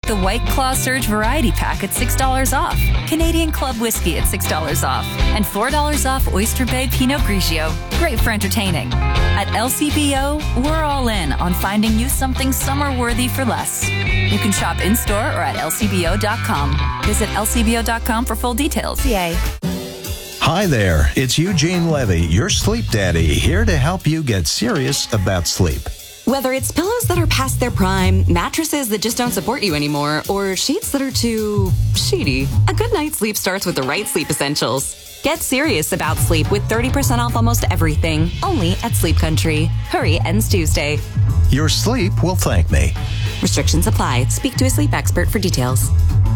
the White Claw Surge Variety Pack at $6 off, Canadian Club Whiskey at $6 off, and $4 off Oyster Bay Pinot Grigio. Great for entertaining. At LCBO, we're all in on finding you something summer-worthy for less. You can shop in-store or at lcbo.com. Visit lcbo.com for full details. Yay. Hi there, it's Eugene Levy, your sleep daddy, here to help you get serious about sleep. Whether it's pillows that are past their prime, mattresses that just don't support you anymore, or sheets that are too sheety, a good night's sleep starts with the right sleep essentials. Get serious about sleep with 30% off almost everything, only at Sleep Country. Hurry, ends Tuesday. Your sleep will thank me. Restrictions apply. Speak to a sleep expert for details.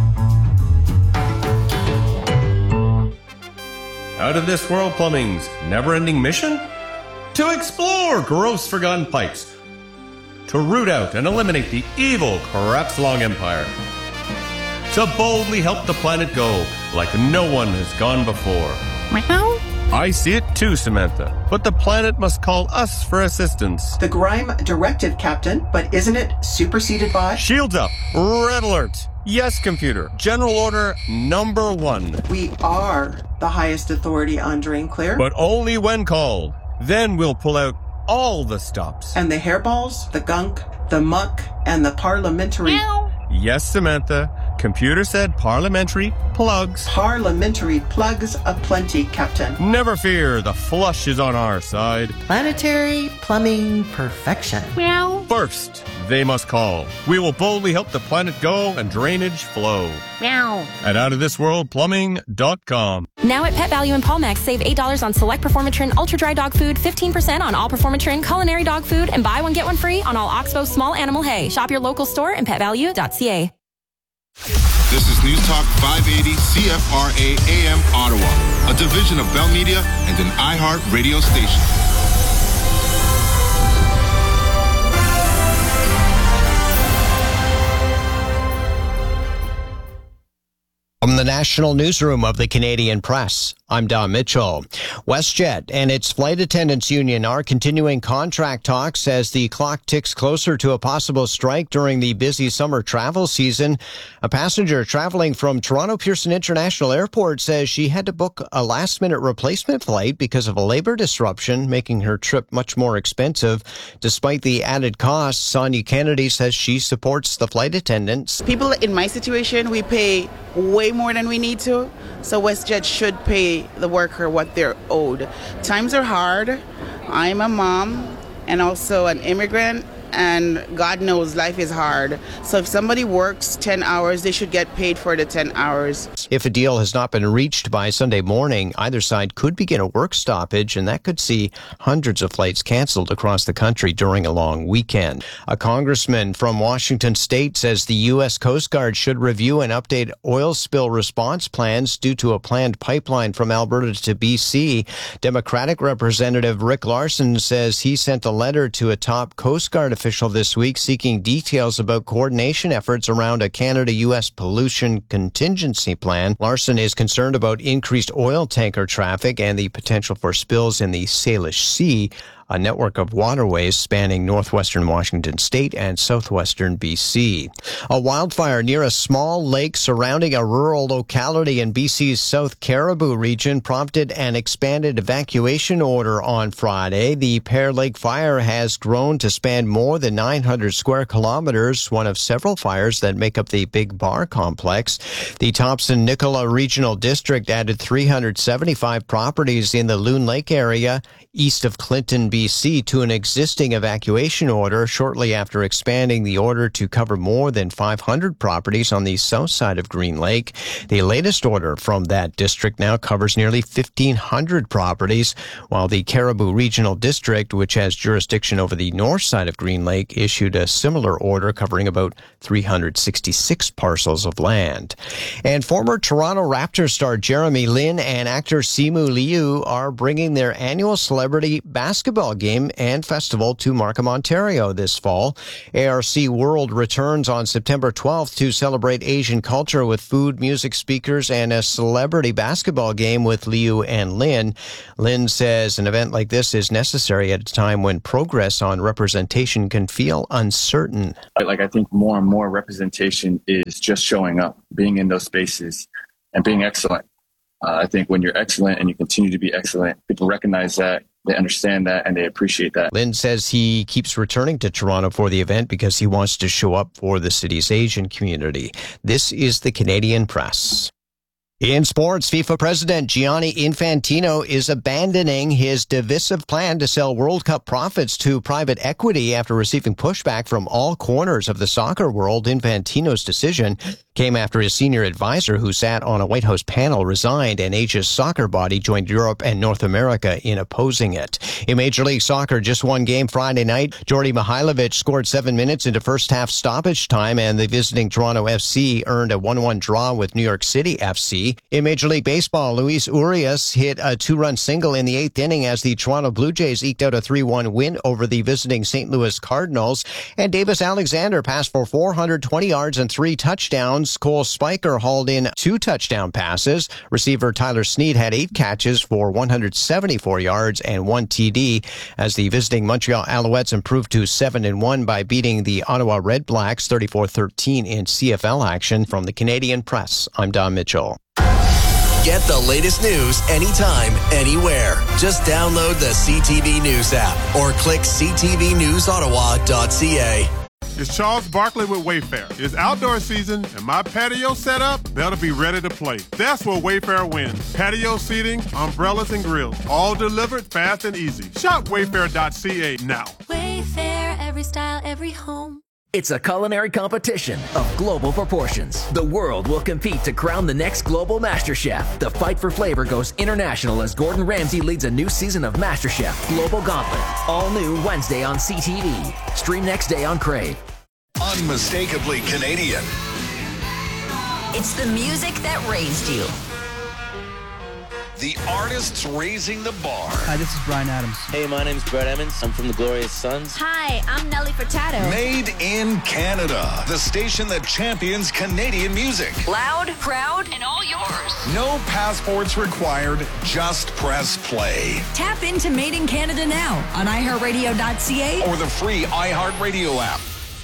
Out of This World Plumbing's never-ending mission? To explore gross forgotten pipes. To root out and eliminate the evil Crapslong Empire. To boldly help the planet go like no one has gone before. Meow. I see it too, Samantha, but the planet must call us for assistance. The Grime directive, Captain, but isn't it superseded by? Shields up! Red alert! Yes, computer. General order number 1. We are the highest authority on Drain Clear. But only when called. Then we'll pull out all the stops. And the hairballs, the gunk, the muck, and the parliamentary... Meow. Yes, Samantha. Computer said parliamentary plugs. Parliamentary plugs aplenty, Captain. Never fear, the flush is on our side. Planetary plumbing perfection. Meow. First, they must call. We will boldly help the planet go and drainage flow. Meow. At OutOfThisWorldPlumbing.com. Now at Pet Value and Palmex, save $8 on select Performatrin Ultra Dry Dog Food, 15% on all Performatrin Culinary Dog Food, and buy one, get one free on all Oxbow Small Animal Hay. Shop your local store and petvalue.ca. This is News Talk 580 CFRA AM Ottawa, a division of Bell Media and an iHeart radio station. From the National Newsroom of the Canadian Press, I'm Don Mitchell. WestJet and its flight attendants union are continuing contract talks as the clock ticks closer to a possible strike during the busy summer travel season. A passenger traveling from Toronto Pearson International Airport says she had to book a last-minute replacement flight because of a labor disruption, making her trip much more expensive. Despite the added costs, Sonia Kennedy says she supports the flight attendants. People in my situation, we pay way more than we need to, so WestJet should pay the worker what they're owed. Times are hard. I'm a mom and also an immigrant, and God knows life is hard. So if somebody works 10 hours, they should get paid for the 10 hours. If a deal has not been reached by Sunday morning, either side could begin a work stoppage, and that could see hundreds of flights canceled across the country during a long weekend. A congressman from Washington State says the U.S. Coast Guard should review and update oil spill response plans due to a planned pipeline from Alberta to B.C. Democratic Representative Rick Larson says he sent a letter to a top Coast Guard official this week seeking details about coordination efforts around a Canada-U.S. pollution contingency plan. Larson is concerned about increased oil tanker traffic and the potential for spills in the Salish Sea, a network of waterways spanning northwestern Washington state and southwestern BC. A wildfire near a small lake surrounding a rural locality in BC's South Caribou region prompted an expanded evacuation order on Friday. The Pear Lake fire has grown to span more than 900 square kilometers, one of several fires that make up the Big Bar complex. The Thompson-Nicola Regional District added 375 properties in the Loon Lake area east of Clinton, BC, to an existing evacuation order shortly after expanding the order to cover more than 500 properties on the south side of Green Lake. The latest order from that district now covers nearly 1,500 properties, while the Caribou Regional District, which has jurisdiction over the north side of Green Lake, issued a similar order covering about 366 parcels of land. And former Toronto Raptors star Jeremy Lin and actor Simu Liu are bringing their annual celebrity basketball basketball game and festival to Markham, Ontario this fall. ARC World returns on September 12th to celebrate Asian culture with food, music, speakers, and a celebrity basketball game with Liu and Lin. Lin says an event like this is necessary at a time when progress on representation can feel uncertain. I think more and more representation is just showing up, being in those spaces, and being excellent. I think when you're excellent and you continue to be excellent, people recognize that, they understand that, and they appreciate that. Lin says he keeps returning to Toronto for the event because he wants to show up for the city's Asian community. This is the Canadian Press. In sports, FIFA President Gianni Infantino is abandoning his divisive plan to sell World Cup profits to private equity after receiving pushback from all corners of the soccer world. Infantino's decision came after his senior advisor, who sat on a White House panel, resigned, and Asia's soccer body joined Europe and North America in opposing it. In Major League Soccer, just one game Friday night. Jordi Mihailovic scored 7 minutes into first half stoppage time, and the visiting Toronto FC earned a 1-1 draw with New York City FC. In Major League Baseball, Luis Urias hit a 2-run single in the 8th inning as the Toronto Blue Jays eked out a 3-1 win over the visiting St. Louis Cardinals. And Davis Alexander passed for 420 yards and 3 touchdowns. Cole Spiker hauled in 2 touchdown passes. Receiver Tyler Snead had 8 catches for 174 yards and 1 TD as the visiting Montreal Alouettes improved to 7-1 by beating the Ottawa Red Blacks 34-13 in CFL action. From the Canadian Press, I'm Don Mitchell. Get the latest news anytime, anywhere. Just download the CTV News app or click ctvnewsottawa.ca. It's Charles Barkley with Wayfair. It's outdoor season, and my patio setup better be ready to play. That's where Wayfair wins. Patio seating, umbrellas, and grills, all delivered fast and easy. Shop wayfair.ca now. Wayfair, every style, every home. It's a culinary competition of global proportions. The world will compete to crown the next global MasterChef. The fight for flavor goes international as Gordon Ramsay leads a new season of MasterChef Global Gauntlet. All new Wednesday on CTV. Stream next day on Crave. Unmistakably Canadian. It's the music that raised you. The artists raising the bar. Hi, this is Bryan Adams. Hey, my name's Brett Emmons. I'm from the Glorious Sons. Hi, I'm Nelly Furtado. Made in Canada. The station that champions Canadian music. Loud, proud, and all yours. No passports required. Just press play. Tap into Made in Canada now on iHeartRadio.ca or the free iHeartRadio app.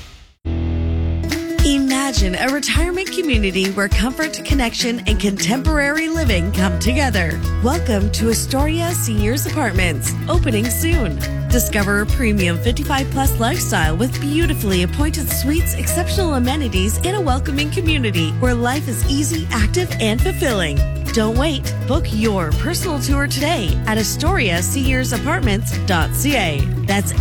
Imagine a retirement community where comfort, connection, and contemporary living come together. Welcome to Astoria Seniors Apartments, opening soon. Discover a premium 55-plus lifestyle with beautifully appointed suites, exceptional amenities, and a welcoming community where life is easy, active, and fulfilling. Don't wait. Book your personal tour today at AstoriaSeniorsApartments.ca. That's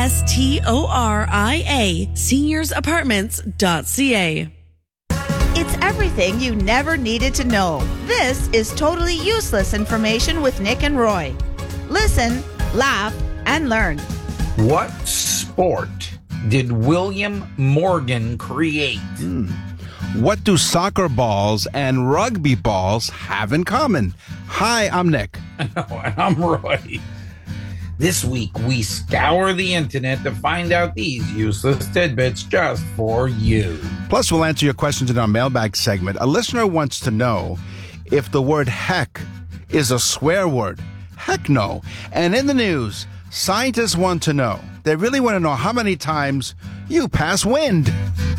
ASTORIA SeniorsApartments.ca. It's everything you never needed to know. This is totally useless information with Nick and Roy. Listen, laugh, and learn. What sport did William Morgan create? What do soccer balls and rugby balls have in common? Hi, I'm Nick. And I'm Roy. This week, we scour the internet to find out these useless tidbits just for you. Plus, we'll answer your questions in our mailbag segment. A listener wants to know if the word heck is a swear word. Heck no. And in the news, scientists want to know. They really want to know how many times you pass wind.